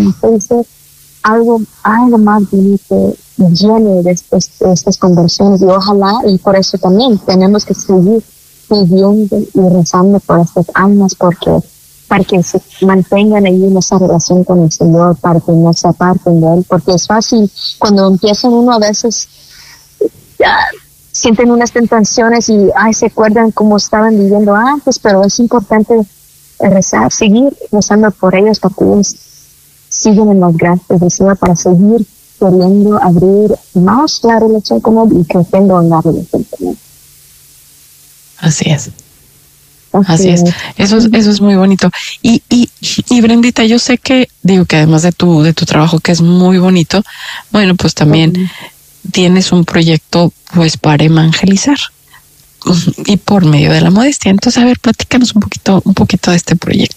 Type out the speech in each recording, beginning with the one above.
como se dice, algo más bonito lleno de estas conversiones, y ojalá, y por eso también tenemos que seguir pidiendo y rezando por estas almas, para que se mantengan ahí en esa relación con el Señor, para que no se aparten de Él, porque es fácil cuando empiezan uno a veces sienten unas tentaciones y se acuerdan cómo estaban viviendo antes, pero es importante rezar, seguir rezando por ellos, para que ellos siguen en las gracias del Señor, para seguir queriendo abrir más la relación con Él y creciendo en la relación con Él. Así es. Así es. Eso es muy bonito. Y Brendita, yo sé que, digo que además de tu trabajo, que es muy bonito, bueno, pues también tienes un proyecto pues para evangelizar y por medio de la modestia. Entonces, a ver, platícanos un poquito de este proyecto.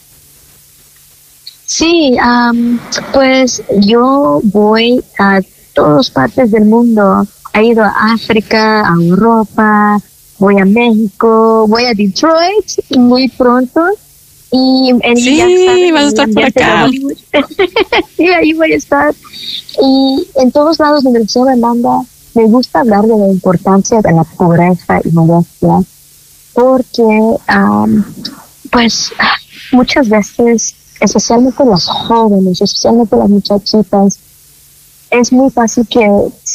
Sí, pues yo voy a todas partes del mundo. He ido a África, a Europa, voy a México, voy a Detroit muy pronto. Y vas a estar por acá. Sí, ahí voy a estar. Y en todos lados donde el Señor me manda, me gusta hablar de la importancia de la pobreza y modestia, porque pues muchas veces, especialmente los jóvenes, especialmente las muchachitas, es muy fácil que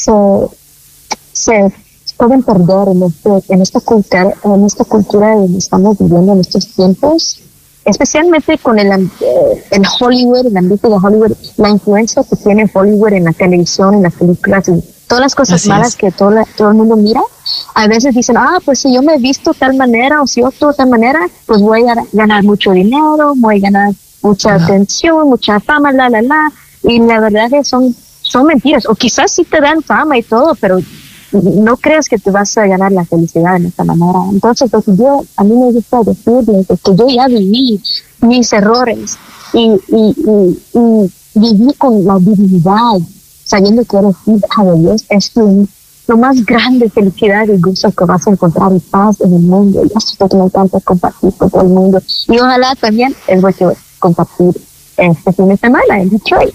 se pueden perder en esta cultura donde estamos viviendo en estos tiempos, especialmente con el Hollywood, el ambiente de Hollywood, la influencia que tiene Hollywood en la televisión, en las películas y todas las cosas malas que todo el mundo mira. A veces dicen, pues si yo me he visto tal manera o si yo actúo de tal manera, pues voy a ganar mucho dinero, voy a ganar mucha atención, mucha fama, y la verdad es que son mentiras. O quizás sí te dan fama y todo, pero no creas que te vas a ganar la felicidad de esta manera. Entonces, a mí me gusta decirles que yo ya viví mis errores y viví con la dignidad, sabiendo que eres hija de Dios. Es lo más grande felicidad y gusto que vas a encontrar, y paz en el mundo. Y eso es lo que me encanta compartir con todo el mundo. Y ojalá también es lo que compartir este fin de semana en Detroit.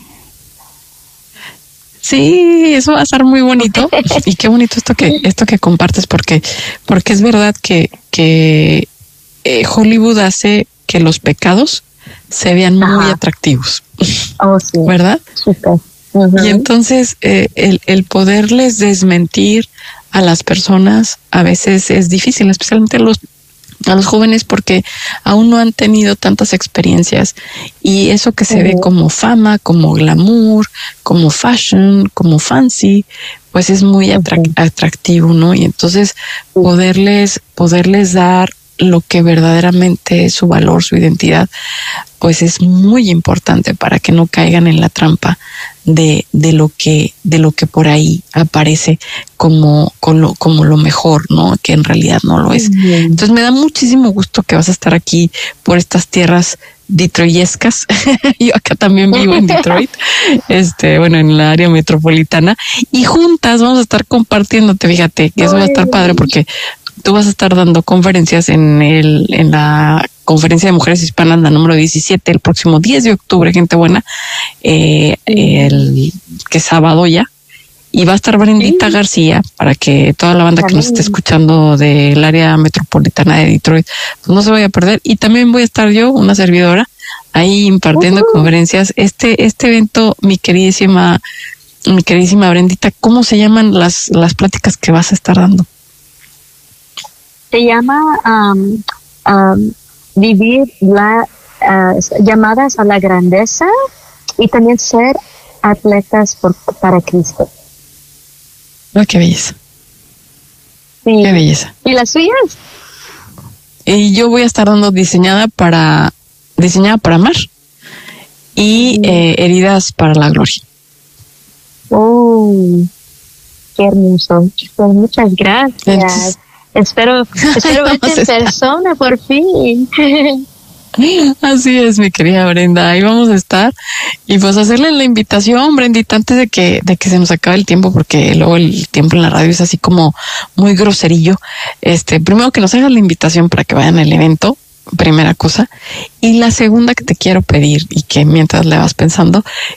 Sí, eso va a estar muy bonito. Y qué bonito esto que compartes, porque es verdad que Hollywood hace que los pecados se vean muy atractivos. Sí. ¿Verdad? Super. Y entonces el poderles desmentir a las personas a veces es difícil, especialmente a los jóvenes, porque aún no han tenido tantas experiencias, y eso que se ve como fama, como glamour, como fashion, como fancy, pues es muy atractivo, ¿no? Y entonces poderles dar lo que verdaderamente es su valor, su identidad, pues es muy importante para que no caigan en la trampa de lo que por ahí aparece como lo mejor, ¿no? Que en realidad no lo es. Entonces me da muchísimo gusto que vas a estar aquí por estas tierras detroyescas. Yo acá también vivo en Detroit, en la área metropolitana, y juntas vamos a estar compartiéndote. Fíjate que eso va a estar padre, porque tú vas a estar dando conferencias en la Conferencia de Mujeres Hispanas, la número 17, el próximo 10 de octubre, gente buena, que es sábado ya, y va a estar Brendita García, para que toda la banda que nos esté escuchando del área metropolitana de Detroit, pues no se vaya a perder. Y también voy a estar yo, una servidora, ahí impartiendo conferencias. Este evento, mi queridísima Brendita, ¿cómo se llaman las pláticas que vas a estar dando? Se llama vivir llamadas a la grandeza, y también ser atletas para Cristo. ¡Oh, qué belleza! Sí. ¡Qué belleza! ¿Y las suyas? Y yo voy a estar dando diseñada para amar, y heridas para la gloria. ¡Oh! ¡Qué hermoso! Pues muchas gracias. Entonces, Espero verte en persona por fin. Así es, mi querida Brenda. Ahí vamos a estar. Y pues hacerle la invitación, Brendita, antes de que se nos acabe el tiempo, porque luego el tiempo en la radio es así como muy groserillo. Primero que nos hagas la invitación para que vayan al evento, primera cosa. Y la segunda que te quiero pedir, y que mientras le vas pensando,